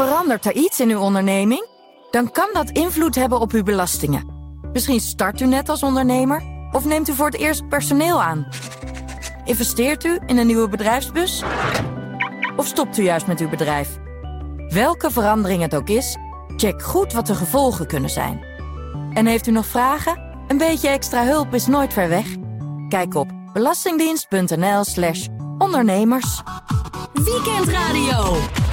Verandert er iets in uw onderneming? Dan kan dat invloed hebben op uw belastingen. Misschien start u net als ondernemer of neemt u voor het eerst personeel aan. Investeert u in een nieuwe bedrijfsbus? Of stopt u juist met uw bedrijf? Welke verandering het ook is, check goed wat de gevolgen kunnen zijn. En heeft u nog vragen? Een beetje extra hulp is nooit ver weg. Kijk op belastingdienst.nl/ondernemers. Weekendradio.